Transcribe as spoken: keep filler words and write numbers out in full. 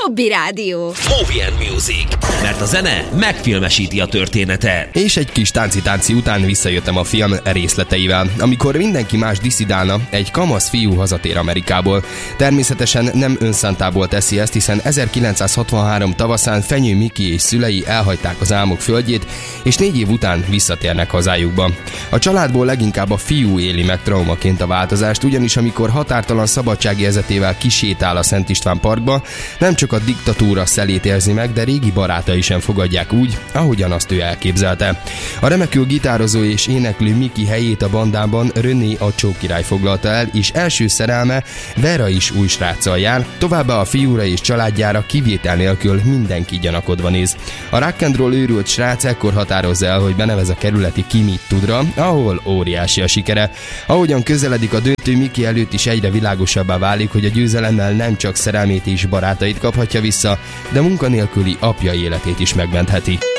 Jobbi Rádió. Movie and Music, mert a zene megfilmesíti a történetet. És egy kis tánci-tánci után visszajöttem a film részleteivel. Amikor mindenki más diszidálna, egy kamasz fiú hazatér Amerikából. Természetesen nem önszántából teszi ezt, hiszen ezerkilencszázhatvanhárom tavaszán Fenyő Miki és szülei elhagyták az álmok földjét, és négy év után visszatérnek hazájukba. A családból leginkább a fiú éli meg traumaként a változást, ugyanis amikor határtalan szabadságérzetével kisétál a Szent István parkba, nem csak a diktatúra szelét érzi meg, de régi barátai sem fogadják úgy, ahogyan azt ő elképzelte. A remekül gitározó és éneklő Miki helyét a bandában René a csókirály foglalta el, és első szerelme Vera is új sráccal jár, továbbá a fiúra és családjára kivétel nélkül mindenki gyanakodva néz. A rock and roll őrült srác ekkor határozza el, hogy benevez a kerületi Kimit Tudra, ahol óriási a sikere. Ahogyan közeledik a döntő, Miki előtt is egyre világosabbá válik, hogy a győzelemmel nem csak szerelmét és barátait kaphatja vissza, de munkanélküli apja életét is megmentheti.